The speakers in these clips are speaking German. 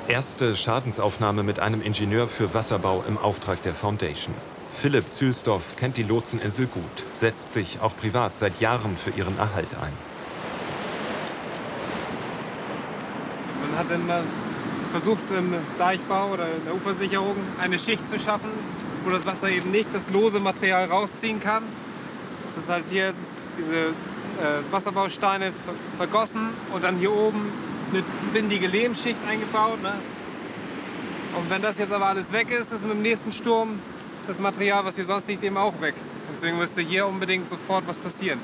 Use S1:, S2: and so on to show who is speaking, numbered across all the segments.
S1: Erste Schadensaufnahme mit einem Ingenieur für Wasserbau im Auftrag der Foundation. Philipp Zühlsdorf kennt die Lotseninsel gut, setzt sich auch privat seit Jahren für ihren Erhalt ein.
S2: Man hat dann mal versucht, im Deichbau oder in der Ufersicherung eine Schicht zu schaffen, wo das Wasser eben nicht das lose Material rausziehen kann. Das ist halt hier diese Wasserbausteine vergossen und dann hier oben eine windige Lehmschicht eingebaut. Ne? Und wenn das jetzt aber alles weg ist, ist mit dem nächsten Sturm das Material, was hier sonst liegt, eben auch weg. Deswegen müsste hier unbedingt sofort was passieren.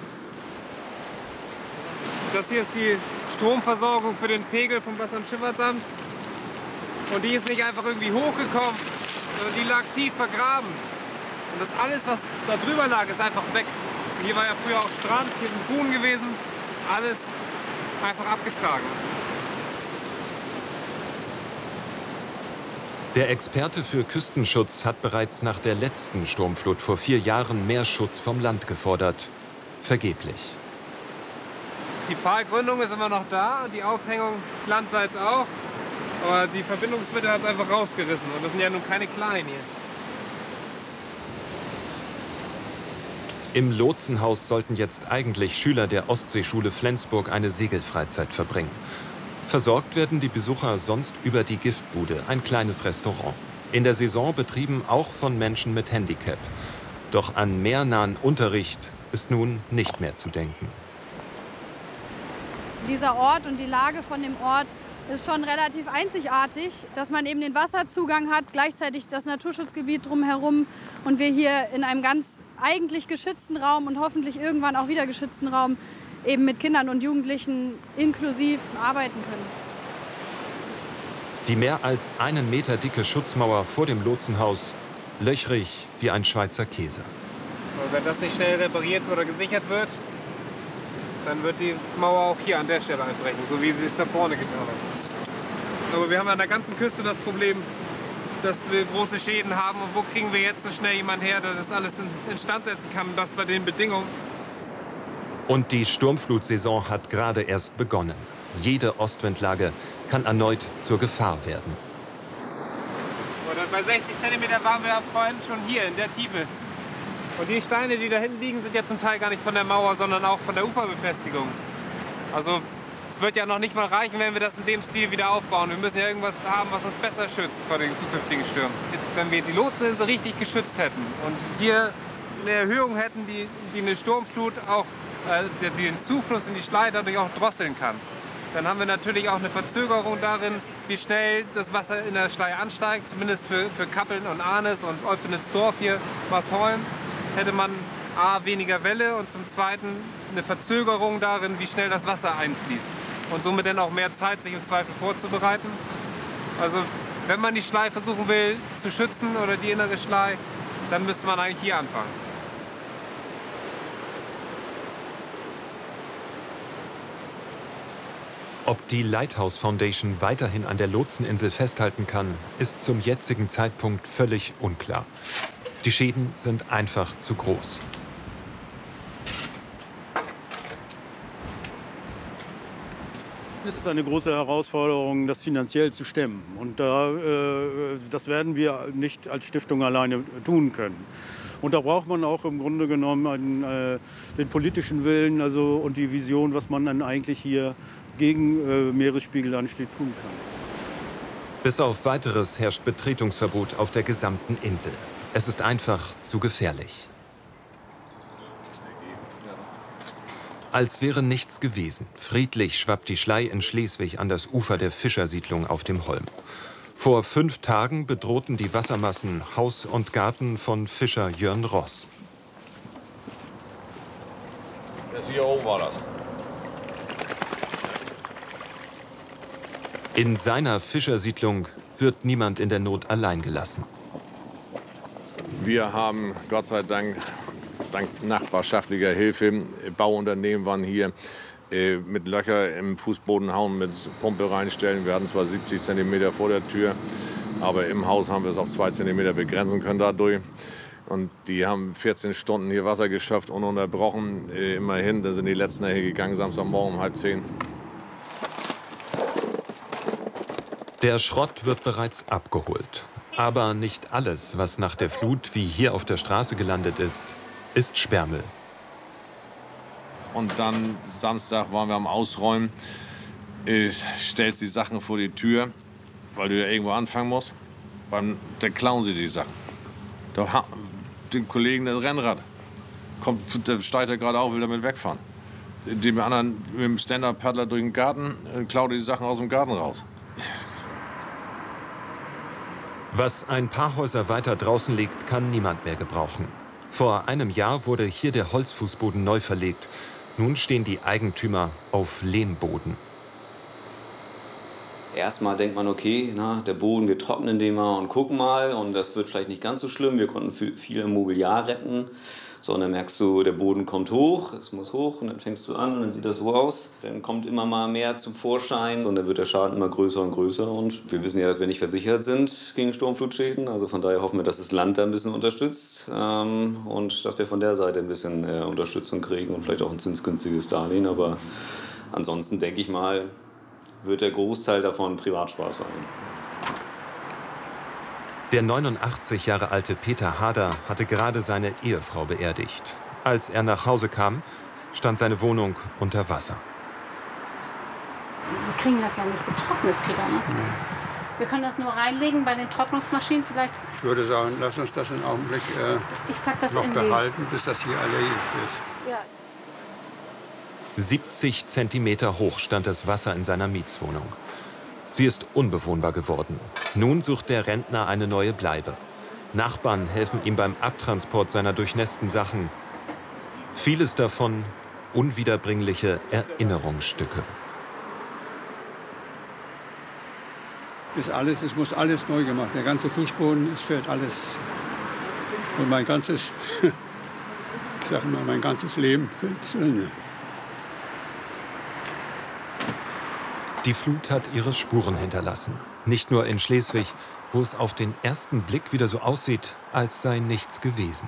S2: Das hier ist die Stromversorgung für den Pegel vom Wasser- und Schifffahrtsamt. Und die ist nicht einfach irgendwie hochgekommen, sondern die lag tief vergraben. Und das alles, was da drüber lag, ist einfach weg. Und hier war ja früher auch Strand, hier sind Buhnen gewesen. Alles einfach abgetragen.
S1: Der Experte für Küstenschutz hat bereits nach der letzten Sturmflut vor 4 Jahren mehr Schutz vom Land gefordert. Vergeblich.
S2: Die Pfahlgründung ist immer noch da, die Aufhängung landseits auch. Aber die Verbindungsmittel hat es einfach rausgerissen. Und das sind ja nun keine kleinen hier.
S1: Im Lotsenhaus sollten jetzt eigentlich Schüler der Ostseeschule Flensburg eine Segelfreizeit verbringen. Versorgt werden die Besucher sonst über die Giftbude, ein kleines Restaurant. In der Saison betrieben auch von Menschen mit Handicap. Doch an meernahen Unterricht ist nun nicht mehr zu denken.
S3: Dieser Ort und die Lage von dem Ort ist schon relativ einzigartig, dass man eben den Wasserzugang hat, gleichzeitig das Naturschutzgebiet drumherum und wir hier in einem ganz eigentlich geschützten Raum und hoffentlich irgendwann auch wieder geschützten Raum eben mit Kindern und Jugendlichen inklusiv arbeiten können.
S1: Die mehr als 1 Meter dicke Schutzmauer vor dem Lotsenhaus, löchrig wie ein Schweizer Käse.
S2: Und wenn das nicht schnell repariert oder gesichert wird, dann wird die Mauer auch hier an der Stelle einbrechen, so wie sie es da vorne getan hat. Aber wir haben an der ganzen Küste das Problem, dass wir große Schäden haben. Und wo kriegen wir jetzt so schnell jemanden her, der das alles instand setzen kann und das bei den Bedingungen?
S1: Und die Sturmflutsaison hat gerade erst begonnen. Jede Ostwindlage kann erneut zur Gefahr werden.
S2: Oder bei 60 cm waren wir vorhin schon hier in der Tiefe. Und die Steine, die da hinten liegen, sind ja zum Teil gar nicht von der Mauer, sondern auch von der Uferbefestigung. Also es wird ja noch nicht mal reichen, wenn wir das in dem Stil wieder aufbauen. Wir müssen ja irgendwas haben, was uns besser schützt vor den zukünftigen Stürmen. Wenn wir die Lotseninsel richtig geschützt hätten und hier eine Erhöhung hätten, die eine Sturmflut auch den Zufluss in die Schlei dadurch auch drosseln kann, dann haben wir natürlich auch eine Verzögerung darin, wie schnell das Wasser in der Schlei ansteigt. Zumindest für Kappeln und Arnis und Olpenitzdorf hier, Marsholm, hätte man A, weniger Welle und zum Zweiten eine Verzögerung darin, wie schnell das Wasser einfließt. Und somit dann auch mehr Zeit, sich im Zweifel vorzubereiten. Also wenn man die Schlei versuchen will zu schützen oder die innere Schlei, dann müsste man eigentlich hier anfangen.
S1: Ob die Lighthouse Foundation weiterhin an der Lotseninsel festhalten kann, ist zum jetzigen Zeitpunkt völlig unklar. Die Schäden sind einfach zu groß.
S4: Es ist eine große Herausforderung, das finanziell zu stemmen. Und das werden wir nicht als Stiftung alleine tun können. Und da braucht man auch im Grunde genommen den politischen Willen und die Vision, was man dann eigentlich hier gegen Meeresspiegelanstieg tun kann.
S1: Bis auf Weiteres herrscht Betretungsverbot auf der gesamten Insel. Es ist einfach zu gefährlich. Als wäre nichts gewesen. Friedlich schwappt die Schlei in Schleswig an das Ufer der Fischersiedlung auf dem Holm. Vor 5 Tagen bedrohten die Wassermassen Haus und Garten von Fischer Jörn Ross.
S5: Hier oben war das.
S1: In seiner Fischersiedlung wird niemand in der Not allein gelassen.
S5: Wir haben Gott sei Dank, dank nachbarschaftlicher Hilfe, Bauunternehmen waren hier, mit Löcher im Fußboden hauen, mit Pumpe reinstellen. Wir hatten zwar 70 cm vor der Tür, aber im Haus haben wir es auf 2 cm begrenzen können dadurch. Und die haben 14 Stunden hier Wasser geschöpft, ununterbrochen. Immerhin, da sind die letzten hier gegangen, Samstagmorgen um 9:30.
S1: Der Schrott wird bereits abgeholt. Aber nicht alles, was nach der Flut wie hier auf der Straße gelandet ist Sperrmüll.
S5: Und dann Samstag waren wir am Ausräumen. Stellst die Sachen vor die Tür, weil du ja irgendwo anfangen musst. Dann klauen sie die Sachen. Den Kollegen das Rennrad. Der steigt gerade auf, will damit wegfahren. Dem anderen mit dem Stand-Up-Paddler durch den Garten, klaut die Sachen aus dem Garten raus.
S1: Was ein paar Häuser weiter draußen liegt, kann niemand mehr gebrauchen. Vor einem Jahr wurde hier der Holzfußboden neu verlegt. Nun stehen die Eigentümer auf Lehmboden.
S6: Erstmal denkt man, okay, der Boden, wir trocknen den mal und gucken mal. Und das wird vielleicht nicht ganz so schlimm. Wir konnten viel Mobiliar retten. So, und dann merkst du, der Boden kommt hoch, es muss hoch. Und dann fängst du an und dann sieht das so aus. Dann kommt immer mal mehr zum Vorschein. Und dann wird der Schaden immer größer und größer. Und wir wissen ja, dass wir nicht versichert sind gegen Sturmflutschäden. Also von daher hoffen wir, dass das Land da ein bisschen unterstützt. Und dass wir von der Seite ein bisschen Unterstützung kriegen und vielleicht auch ein zinsgünstiges Darlehen. Aber ansonsten denke ich mal, wird der Großteil davon Privatspaß sein.
S1: Der 89 Jahre alte Peter Hader hatte gerade seine Ehefrau beerdigt. Als er nach Hause kam, stand seine Wohnung unter Wasser.
S7: Wir kriegen das ja nicht getrocknet, Peter, ne? Nee. Wir können das nur reinlegen bei den Trocknungsmaschinen vielleicht.
S8: Ich würde sagen, lass uns das einen Augenblick noch behalten, bis das hier erledigt ist.
S7: Ja.
S1: 70 Zentimeter hoch stand das Wasser in seiner Mietswohnung. Sie ist unbewohnbar geworden. Nun sucht der Rentner eine neue Bleibe. Nachbarn helfen ihm beim Abtransport seiner durchnässten Sachen. Vieles davon unwiederbringliche Erinnerungsstücke.
S8: Es muss alles neu gemacht. Der ganze Fußboden, es fällt alles. Und mein ganzes, ich sage mal, mein ganzes Leben fällt zu Ende.
S1: Die Flut hat ihre Spuren hinterlassen. Nicht nur in Schleswig, wo es auf den ersten Blick wieder so aussieht, als sei nichts gewesen.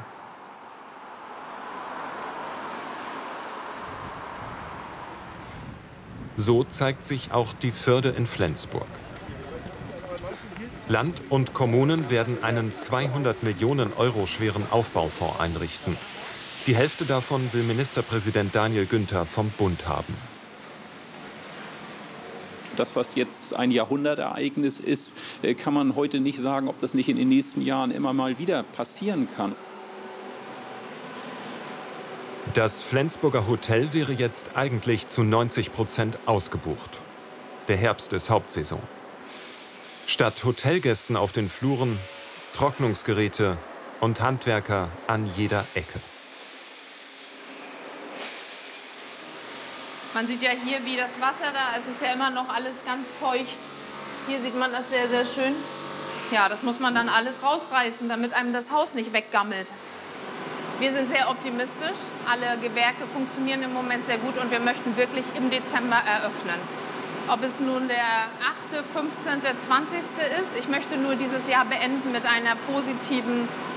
S1: So zeigt sich auch die Förde in Flensburg. Land und Kommunen werden einen 200 Millionen Euro schweren Aufbaufonds einrichten. Die Hälfte davon will Ministerpräsident Daniel Günther vom Bund haben.
S9: Das, was jetzt ein Jahrhundertereignis ist, kann man heute nicht sagen, ob das nicht in den nächsten Jahren immer mal wieder passieren kann.
S1: Das Flensburger Hotel wäre jetzt eigentlich zu 90% ausgebucht. Der Herbst ist Hauptsaison. Statt Hotelgästen auf den Fluren, Trocknungsgeräte und Handwerker an jeder Ecke.
S10: Man sieht ja hier, wie das Wasser da, es ist ja immer noch alles ganz feucht. Hier sieht man das sehr, sehr schön. Ja, das muss man dann alles rausreißen, damit einem das Haus nicht weggammelt. Wir sind sehr optimistisch. Alle Gewerke funktionieren im Moment sehr gut und wir möchten wirklich im Dezember eröffnen. Ob es nun der 8., 15., 20. ist, ich möchte nur dieses Jahr beenden mit einer positiven